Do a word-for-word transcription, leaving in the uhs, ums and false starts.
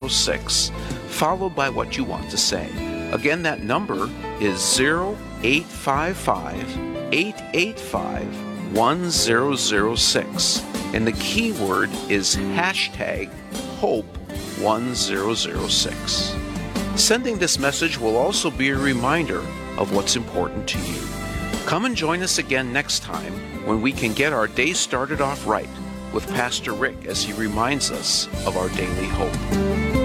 six, followed by what you want to say. Again, that number is zero eight five five, eight eight five, one zero zero six, and the keyword is hashtag hope one zero zero six. Sending this message will also be a reminder of what's important to you. Come and join us again next time when we can get our day started off right with Pastor Rick as he reminds us of our daily hope.